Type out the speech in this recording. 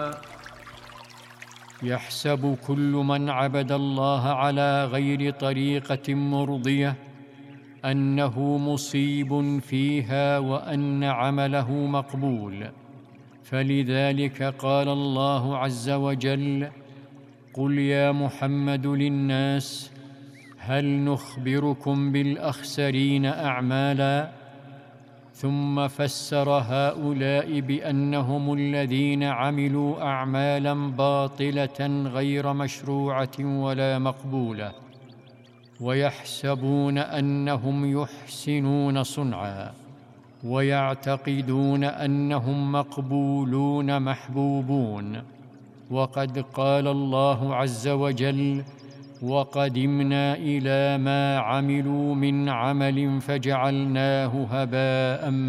يحسب كل من عبد الله على غير طريقة مرضية أنه مصيب فيها وأن عمله مقبول، فلذلك قال الله عز وجل: قل يا محمد للناس هل نخبركم بالأخسرين أعمالا؟ ثم فسر هؤلاء بأنهم الذين عملوا أعمالا باطلة غير مشروعة ولا مقبولة، ويحسبون أنهم يحسنون صنعا، ويعتقدون أنهم مقبولون محبوبون. وقد قال الله عز وجل: وقدمنا إلى ما عملوا من عمل فجعلناه هباء